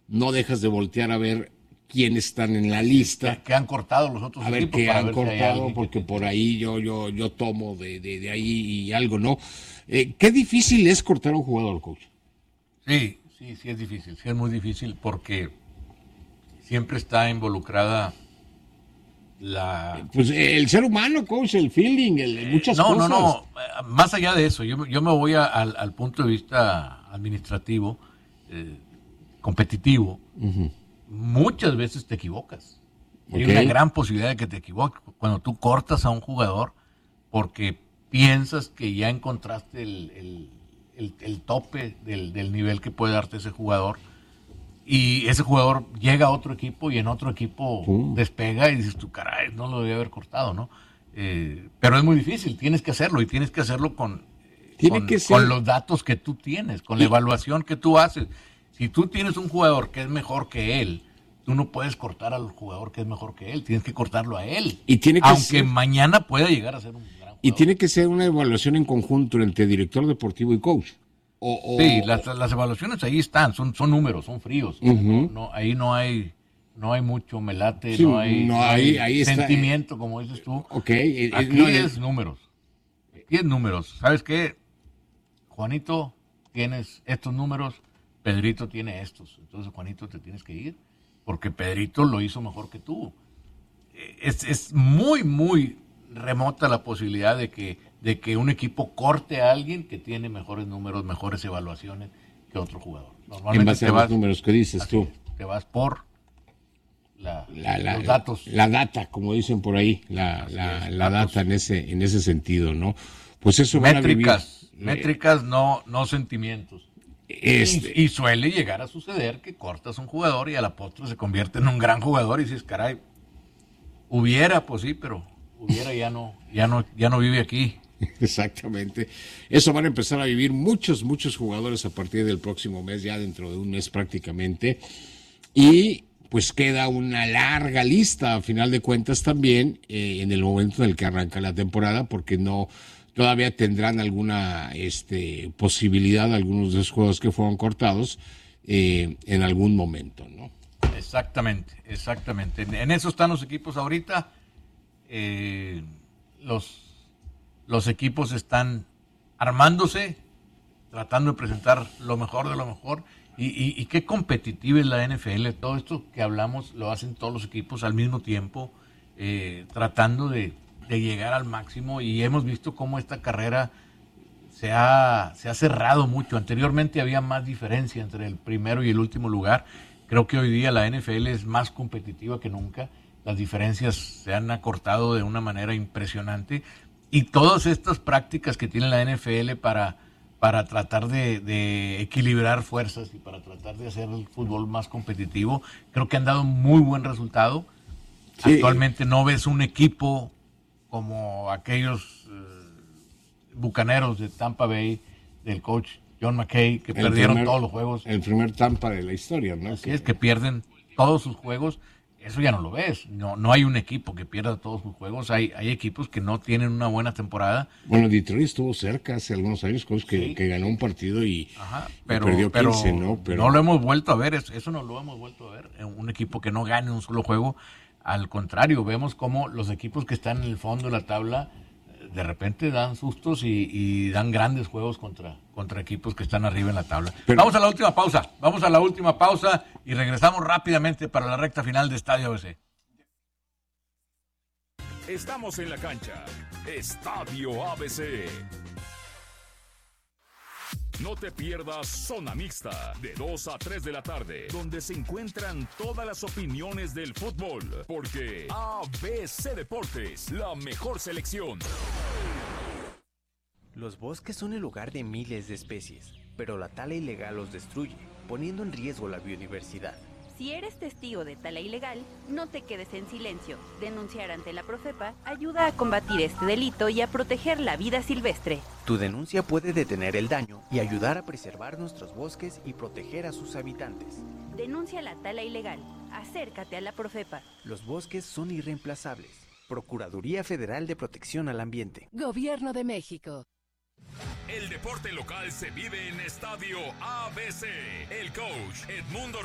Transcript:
no dejas de voltear a ver quiénes están en la lista. Que han cortado los otros a ver equipos. qué para han ver si hay cortado, alguien porque que- por ahí yo tomo de ahí y algo, ¿no? Qué difícil es cortar a un jugador, coach. Sí es difícil, sí es muy difícil porque siempre está involucrada la... Pues el ser humano, coach, el feeling, muchas cosas. No, más allá de eso, yo me voy al punto de vista administrativo, competitivo. Uh-huh. Muchas veces te equivocas. Hay Ok. una gran posibilidad de que te equivoques cuando tú cortas a un jugador porque piensas que ya encontraste el tope del nivel que puede darte ese jugador, y ese jugador llega a otro equipo y en otro equipo despega y dices tú, caray, no lo debía haber cortado, ¿no? Pero es muy difícil, tienes que hacerlo y tienes que hacerlo con los datos que tú tienes, con la evaluación que tú haces. Si tú tienes un jugador que es mejor que él, tú no puedes cortar al jugador que es mejor que él, tienes que cortarlo a él. Y tiene que aunque ser- mañana pueda llegar a ser un gran jugador. Y tiene que ser una evaluación en conjunto entre director deportivo y coach. Sí, las evaluaciones ahí están, son números, son fríos. Uh-huh. Ahí no hay mucho melate, Sí, no hay ahí está, sentimiento, como dices tú. Ok. Aquí es números. Aquí es números. ¿Sabes qué? Juanito, tienes estos números, Pedrito tiene estos. Entonces, Juanito, te tienes que ir, porque Pedrito lo hizo mejor que tú. Es muy, muy remota la posibilidad de que un equipo corte a alguien que tiene mejores números, mejores evaluaciones que otro jugador. En base a los números que dices tú. Te vas por los datos. La data, como dicen por ahí, la data en ese sentido, ¿no? Pues eso métricas, no sentimientos. Y suele llegar a suceder que cortas un jugador y a la postre se convierte en un gran jugador y dices, caray, pues sí, pero hubiera ya no vive aquí. Exactamente. Eso van a empezar a vivir muchos jugadores a partir del próximo mes, ya dentro de un mes prácticamente. Y pues queda una larga lista, a final de cuentas también, en el momento en el que arranca la temporada, porque todavía tendrán alguna posibilidad, algunos de esos juegos que fueron cortados, en algún momento, ¿no? Exactamente. En eso están los equipos ahorita. Los equipos están armándose, tratando de presentar lo mejor de lo mejor. Y qué competitiva es la NFL. Todo esto que hablamos lo hacen todos los equipos al mismo tiempo, tratando de llegar al máximo. Y hemos visto cómo esta carrera se ha cerrado mucho. Anteriormente había más diferencia entre el primero y el último lugar. Creo que hoy día la NFL es más competitiva que nunca. Las diferencias se han acortado de una manera impresionante. Y todas estas prácticas que tiene la NFL para tratar de equilibrar fuerzas y para tratar de hacer el fútbol más competitivo, creo que han dado muy buen resultado. Sí. Actualmente no ves un equipo como aquellos Bucaneros de Tampa Bay, del coach John McKay, que perdieron todos los juegos. El primer Tampa de la historia, ¿no? Así es, que pierden todos sus juegos. Eso ya no lo ves. No hay un equipo que pierda todos sus juegos. Hay equipos que no tienen una buena temporada. Bueno, Detroit estuvo cerca hace algunos años, que ganó un partido y perdió 15, ¿no? Pero no lo hemos vuelto a ver. Eso no lo hemos vuelto a ver. Un equipo que no gane un solo juego. Al contrario, vemos cómo los equipos que están en el fondo de la tabla de repente dan sustos y dan grandes juegos contra equipos que están arriba en la tabla. Vamos a la última pausa y regresamos rápidamente para la recta final de Estadio ABC. Estamos en la cancha. Estadio ABC. No te pierdas Zona Mixta, de 2 a 3 de la tarde, donde se encuentran todas las opiniones del fútbol, porque ABC Deportes, la mejor selección. Los bosques son el hogar de miles de especies, pero la tala ilegal los destruye, poniendo en riesgo la biodiversidad. Si eres testigo de tala ilegal, no te quedes en silencio. Denunciar ante la Profepa ayuda a combatir este delito y a proteger la vida silvestre. Tu denuncia puede detener el daño y ayudar a preservar nuestros bosques y proteger a sus habitantes. Denuncia la tala ilegal. Acércate a la Profepa. Los bosques son irreemplazables. Procuraduría Federal de Protección al Ambiente. Gobierno de México. El deporte local se vive en Estadio ABC. El coach Edmundo